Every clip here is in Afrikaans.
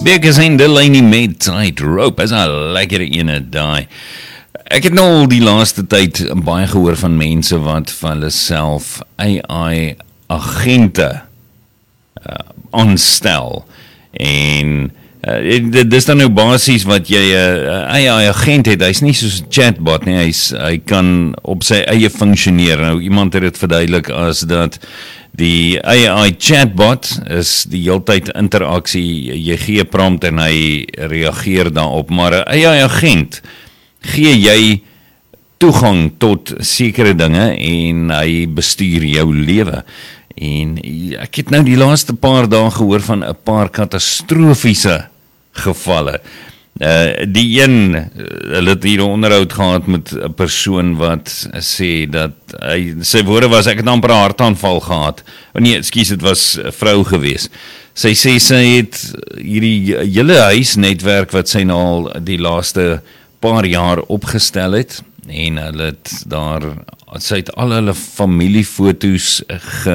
Bekes en Delaney met Tightrope, is 'n lekker ene daai. Ek het nou al die laaste tyd baie gehoor van mense wat van hulle self AI-agente aanstel. En dis dan nou basies wat jy 'n AI-agent het. Hy's nie soos 'n chatbot nie, hy kan op sy eie funksioneer. Nou iemand het dit verduidelik as dat die AI chatbot is die heeltyd interaksie, jy gee 'n prompt en hy reageer daarop, maar 'n AI-agent gee jy toegang tot sekere dinge en hy bestuur jou lewe. En ek het nou die laaste paar dae gehoor van 'n paar katastrofiese gevalle. Die een, hulle het hier 'n onderhoud gehad met 'n persoon wat sê dat sy woorde was, ek het amper 'n hartaanval gehad. Nee, ekskuus, dit was 'n vrou gewees. Sy sê sy het hierdie hele huisnetwerk wat sy nou al die laaste paar jaar opgestel het, en hulle het sy het al hulle familiefoto's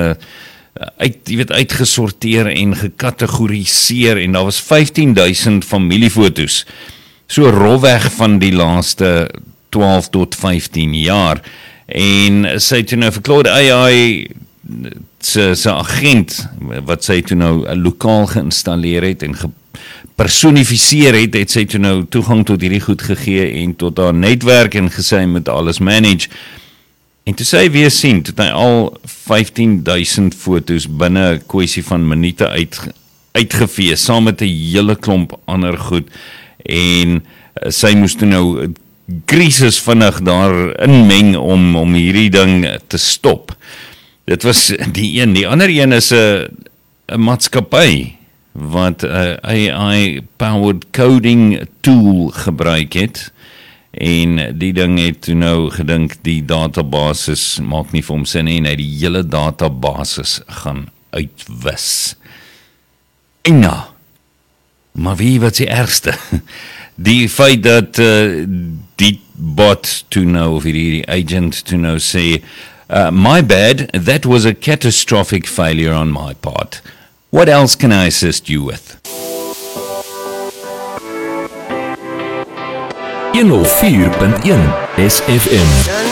uitgesorteer en gekategoriseer, en daar was 15.000 familiefoto's, so rolweg van die laaste 12 tot 15 jaar, en sy het toe nou verklaar, AI sy agent, wat sy toe nou lokaal geïnstalleer het en gepersonifiseer het sy toe nou toegang tot hierdie goed gegee en tot haar netwerk en gesê hy moet alles manage. En toe sy weer sien, toe hy al 15.000 foto's binne 'n kwessie van minute uitgevee, saam met 'n hele klomp ander goed, en sy moes toe nou krisis vinnig daar inmeng om hierdie ding te stop. Dit was die een. Die ander een is 'n maatskappy wat 'n AI-powered coding tool gebruik het, en die ding het toe nou gedink die databasis maak nie vir hom sin nie, en hy die hele databasis gaan uitwis. En nou, maar wie wat die ergste? Die feit dat die bot toe nou, of die agent toe nou sê, my bad, that was a catastrophic failure on my part. What else can I assist you with? 104.1 SFM